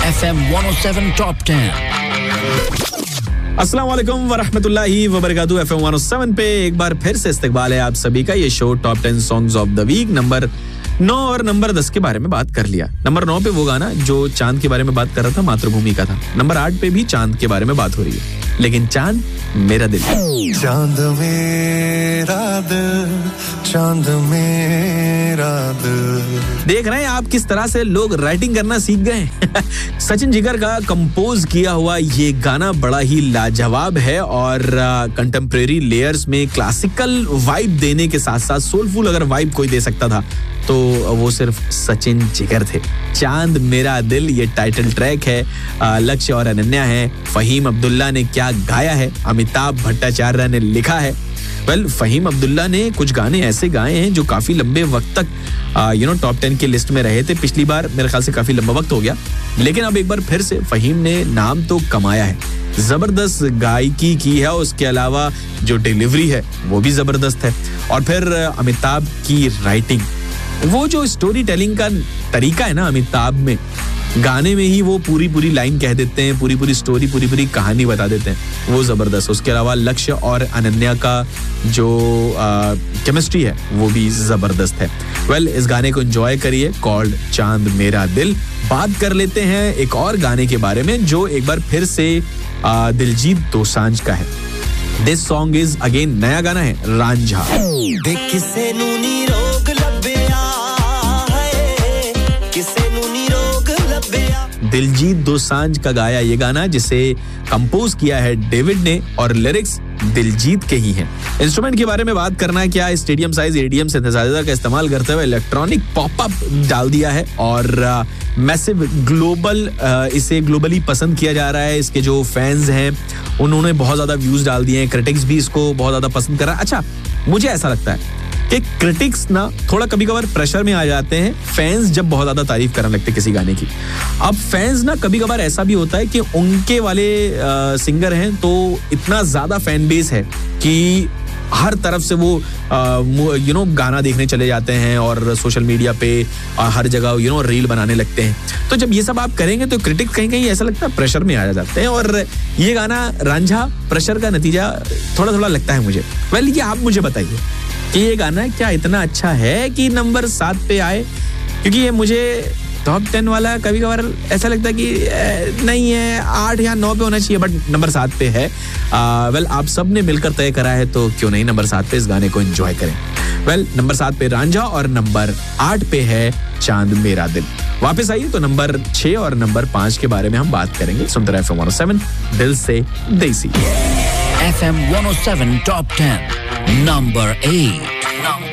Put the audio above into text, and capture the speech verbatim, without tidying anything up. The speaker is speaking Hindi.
F M one oh seven Top ten. अस्सलाम वालेकुम वरहमतुल्लाहि वबरकातुहू। F M one oh seven पे एक बार फिर से इस्तकबाल है आप सभी का। ये show top ten songs of the week number नौ और नंबर दस के बारे में बात कर लिया। नंबर नौ पे वो गाना जो चांद के बारे में बात कर रहा था, मातृभूमि का था। नंबर आठ पे भी चांद के बारे में बात हो रही है, लेकिन चांद मेरा दिल। चांद मेरा दिल, चांद मेरा दिल। देख रहे हैं आप किस तरह से लोग राइटिंग करना सीख गए। सचिन जिगर का कंपोज किया हुआ ये गाना बड़ा ही लाजवाब है और कंटेम्प्रेरी लेयर्स में क्लासिकल वाइब देने के साथ साथ सोलफुल अगर वाइब कोई दे सकता था तो वो सिर्फ सचिन जिगर थे। चांद मेरा दिल ये टाइटल ट्रैक है, लक्ष्य और अनन्या है। फहीम अब्दुल्ला ने क्या गाया है, अमिताभ भट्टाचार्य ने लिखा है। वेल well, फहीम अब्दुल्ला ने कुछ गाने ऐसे गाए हैं जो काफी लंबे वक्त तक यू नो टॉप टेन की लिस्ट में रहे थे। पिछली बार मेरे ख्याल से काफी लंबा वक्त हो गया, लेकिन अब एक बार फिर से फहीम ने नाम तो कमाया है। जबरदस्त गायकी की है, उसके अलावा जो डिलीवरी है वो भी जबरदस्त है। और फिर अमिताभ की राइटिंग, वो जो स्टोरी टेलिंग का तरीका है ना अमिताभ में, गाने में ही वो पूरी पूरी लाइन कह देते हैं, पूरी पूरी स्टोरी, पूरी पूरी कहानी बता देते हैं, वो जबरदस्त। उसके अलावा लक्ष्य और अनन्या का जो केमिस्ट्री है वो भी जबरदस्त है। वेल well, इस गाने को एंजॉय करिए, कॉल्ड चांद मेरा दिल। बात कर लेते हैं एक और गाने के बारे में जो एक बार फिर से आ, दिलजीत दोसांझ का है। दिस सॉन्ग इज अगेन नया गाना है, रांझा। दिलजीत दोसांझ का गाया ये गाना, जिसे कंपोज किया है डेविड ने और लिरिक्स दिलजीत के ही हैं। इंस्ट्रूमेंट के बारे में बात करना है क्या, स्टेडियम साइज एडीएम सिंथेसाइजर का इस्तेमाल करते हुए इलेक्ट्रॉनिक पॉपअप डाल दिया है और मैसिव ग्लोबल इसे ग्लोबली पसंद किया जा रहा है। इसके जो फैंस हैं उन्होंने बहुत ज्यादा व्यूज डाल दिए हैं, क्रिटिक्स भी इसको बहुत ज्यादा पसंद कर रहा है। अच्छा, मुझे ऐसा लगता है कि क्रिटिक्स ना थोड़ा कभी कभार प्रेशर में आ जाते हैं फैंस जब बहुत ज्यादा तारीफ करने लगते किसी गाने की। अब फैंस ना कभी कभार ऐसा भी होता है कि उनके वाले आ, सिंगर हैं तो इतना ज्यादा फैन बेस है कि हर तरफ से वो यू नो गाना देखने चले जाते हैं और सोशल मीडिया पे आ, हर जगह यू नो रील बनाने लगते हैं। तो जब ये सब आप करेंगे तो क्रिटिक्स कहीं कहीं ऐसा लगता है प्रेशर में आ जाते हैं, और ये गाना रांझा प्रेशर का नतीजा थोड़ा थोड़ा लगता है मुझे। वेल ये आप मुझे बताइए कि ये गाना क्या इतना अच्छा है कि नंबर सात पे आए, क्योंकि ये मुझे टॉप टेन वाला कभी कभार ऐसा लगता है कि नहीं है, आठ या नौ पे होना चाहिए, बट नंबर सात पे है। वेल आप सब ने मिलकर तय करा है तो क्यों नहीं नंबर सात पे इस गाने को एंजॉय करें। वेल नंबर सात पे रांझा और नंबर आठ पे है चांद मेरा दिल। वापस आइए तो नंबर छह और नंबर पांच के बारे में हम बात करेंगे। सुनते रहे F M one oh seven, दिल से देसी। F M one oh seven Top ten, number eight.